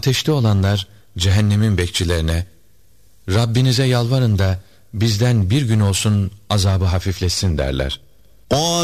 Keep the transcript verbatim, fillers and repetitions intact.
Ateşte olanlar cehennemin bekçilerine, Rabbinize yalvarın da bizden bir gün olsun azabı hafifletsin derler.